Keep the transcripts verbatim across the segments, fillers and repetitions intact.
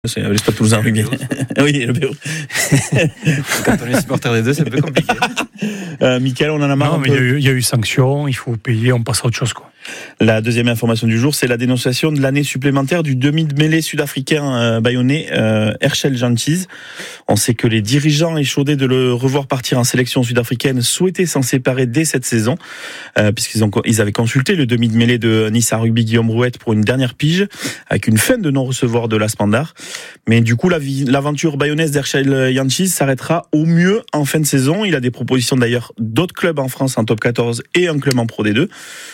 C'est le Stade Toulousain rugby. Oui, le B O. Quand on est supporter des deux, c'est un peu compliqué. Euh, Mickaël, on en a marre. Non, mais il y, a eu, il y a eu sanction, il faut payer, on passe à autre chose, quoi. La deuxième information du jour, c'est la dénonciation de l'année supplémentaire du demi-mêlée sud-africain euh, bayonnais euh, Herschel Jantjies. On sait que les dirigeants échaudés de le revoir partir en sélection sud-africaine souhaitaient s'en séparer dès cette saison, euh, puisqu'ils ont, ils avaient consulté le demi-mêlée de Nice Rugby Guillaume Rouet pour une dernière pige, avec une fin de non-recevoir de l'Aspandar. Mais du coup, la vie, l'aventure bayonnaise d'Herschel Jantjies s'arrêtera au mieux en fin de saison. Il a des propositions d'ailleurs d'autres clubs en France en top quatorze et un club en Pro D deux.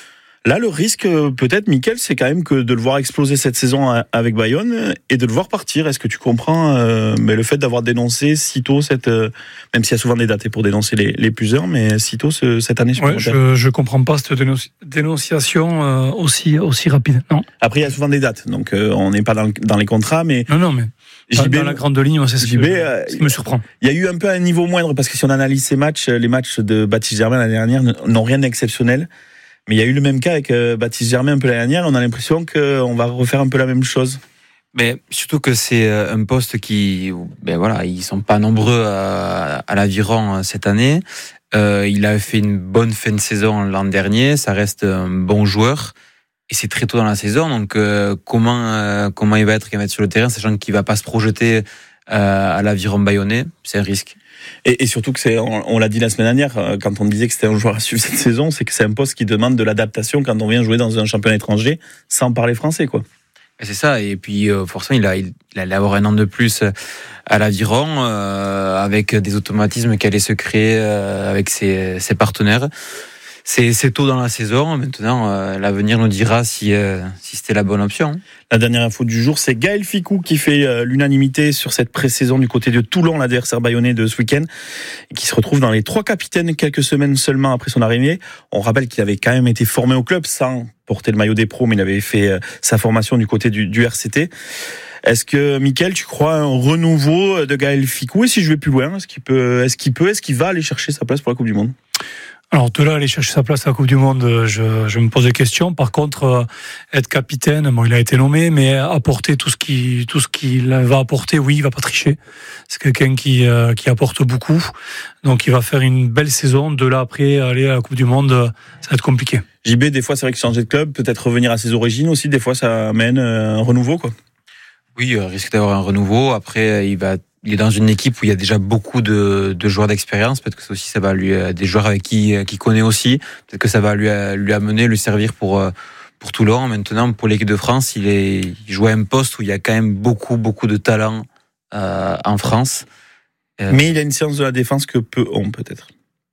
Là, le risque, peut-être, Mickaël, c'est quand même que de le voir exploser cette saison avec Bayonne et de le voir partir. Est-ce que tu comprends euh, mais le fait d'avoir dénoncé si tôt, cette, euh, même s'il y a souvent des dates pour dénoncer les, les plusieurs, mais si tôt ce, cette année supplémentaire? Ouais, je ne comprends pas cette dénonci- dénonciation euh, aussi, aussi rapide. Non. Après, il y a souvent des dates, donc euh, on n'est pas dans, le, dans les contrats, mais... Non, non, mais J B, dans la grande ligne, moi, c'est ce, J B, que, euh, ce qui me surprend. Il y a eu un peu un niveau moindre, parce que si on analyse ces matchs, les matchs de Baptiste Germain l'année dernière n'ont rien d'exceptionnel. Mais il y a eu le même cas avec Baptiste Germain un peu l'année dernière. On a l'impression qu'on va refaire un peu la même chose. Mais surtout que c'est un poste qui, ben voilà, ils sont pas nombreux à, à l'Aviron cette année. Euh, il a fait une bonne fin de saison l'an dernier. Ça reste un bon joueur. Et c'est très tôt dans la saison. Donc, euh, comment, euh, comment il va être, qu'il va être sur le terrain, sachant qu'il va pas se projeter euh, à l'Aviron bayonnais, c'est un risque. Et, et surtout que c'est, on, on l'a dit la semaine dernière, quand on disait que c'était un joueur à suivre cette saison, c'est que c'est un poste qui demande de l'adaptation quand on vient jouer dans un championnat étranger sans parler français, quoi. Et c'est ça. Et puis, euh, forcément, il a, il, il allait avoir un an de plus à l'Aviron, euh, avec des automatismes qui allaient se créer euh, avec ses, ses partenaires. C'est, c'est tôt dans la saison. Maintenant, euh, l'avenir nous dira si, euh, si c'était la bonne option. La dernière info du jour, c'est Gaël Fickou qui fait euh, l'unanimité sur cette pré-saison du côté de Toulon, l'adversaire bayonnais de ce week-end, et qui se retrouve dans les trois capitaines quelques semaines seulement après son arrivée. On rappelle qu'il avait quand même été formé au club sans porter le maillot des pros, mais il avait fait euh, sa formation du côté du, du R C T. Est-ce que, Mickaël, tu crois à un renouveau de Gaël Fickou? Et si je vais plus loin, est-ce qu'il peut, est-ce qu'il peut, est-ce qu'il va aller chercher sa place pour la Coupe du Monde? Alors, de là, aller chercher sa place à la Coupe du Monde, je, je me pose des questions. Par contre, euh, être capitaine, bon, il a été nommé, mais apporter tout ce qui, tout ce qu'il va apporter, oui, il va pas tricher. C'est quelqu'un qui, euh, qui apporte beaucoup. Donc, il va faire une belle saison. De là, après, aller à la Coupe du Monde, ça va être compliqué. J B, des fois, c'est vrai que changer de club, peut-être revenir à ses origines aussi, des fois, ça amène un renouveau, quoi. Oui, il risque d'avoir un renouveau. Après, il va, il est dans une équipe où il y a déjà beaucoup de, de joueurs d'expérience. Peut-être que ça aussi, ça va lui, des joueurs avec qui, qui connaît aussi. Peut-être que ça va lui, lui amener, lui servir pour, pour Toulon. Maintenant, pour l'équipe de France, il est, il joue à un poste où il y a quand même beaucoup, beaucoup de talent, euh, en France. Euh, Mais il a une science de la défense que peu ont, peut-être.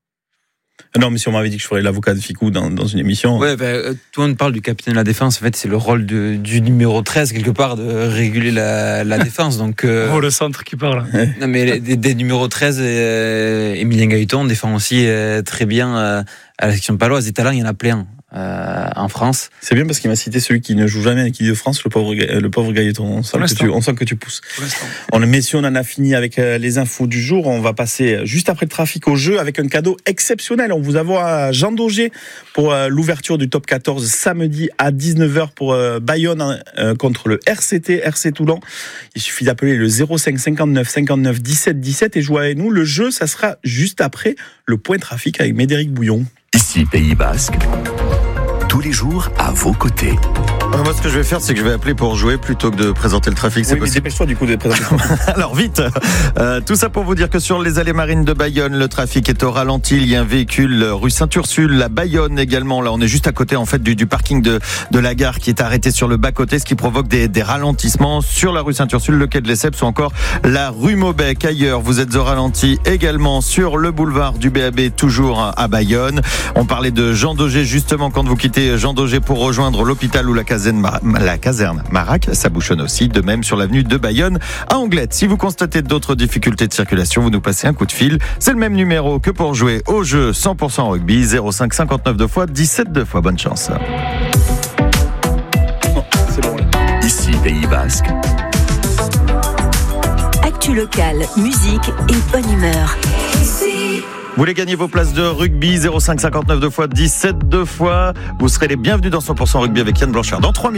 Non, mais si on m'avait dit que je ferais l'avocat de Fickou dans, dans une émission. Ouais, ben, tout le monde parle du capitaine de la défense. En fait, c'est le rôle de, du numéro treize, quelque part, de réguler la, la défense. Donc, euh, oh, le centre qui parle. Non, mais des, des numéros treize, euh, Emilien Gaëton défend aussi euh, très bien euh, à la section paloise. Des talents, il y en a plein euh, en France. C'est bien parce qu'il m'a cité celui qui ne joue jamais avec l'équipe de France, le pauvre, le pauvre Gaëton. On sent, que tu, on sent que tu pousses. On, mais si on en a fini avec les infos du jour, on va passer juste après le trafic au jeu avec un cadeau exceptionnel. On vous envoie Jean Daugé pour l'ouverture du top quatorze samedi à dix-neuf heures pour Bayonne contre le R C T, R C Toulon. Il suffit d'appeler le zéro cinq cinquante-neuf cinquante-neuf dix-sept dix-sept et jouer avec nous. Le jeu, ça sera juste après le point trafic avec Médéric Bouillon. Ici Pays Basque, tous les jours à vos côtés. Moi, ce que je vais faire, c'est que je vais appeler pour jouer plutôt que de présenter le trafic. C'est oui, possible. Dépêche-toi du coup de présenter. Alors vite. Euh, tout ça pour vous dire que sur les allées marines de Bayonne, le trafic est au ralenti. Il y a un véhicule rue Sainte-Ursule, à Bayonne également. Là, on est juste à côté en fait du, du parking de, de la gare qui est arrêté sur le bas-côté, ce qui provoque des, des ralentissements sur la rue Sainte-Ursule, le quai de Lesseps ou encore la rue Maubec. Ailleurs, vous êtes au ralenti également sur le boulevard du B A B, toujours à Bayonne. On parlait de Jean Daugé justement quand vous quittez Jean Daugé pour rejoindre l'hôpital ou la caserne Mar- la caserne Marac, ça bouchonne aussi, de même sur l'avenue de Bayonne à Anglette. Si vous constatez d'autres difficultés de circulation, vous nous passez un coup de fil. C'est le même numéro que pour jouer au jeu cent pour cent rugby, zéro cinq cinquante-neuf deux fois, dix-sept deux fois. Bonne chance. C'est bon. Ici Pays Basque. Actu locale, musique et bonne humeur. Vous voulez gagner vos places de rugby, zéro cinq cinquante-neuf deux fois, dix-sept deux fois. Vous serez les bienvenus dans cent pour cent rugby avec Yann Blanchard. Dans trois minutes.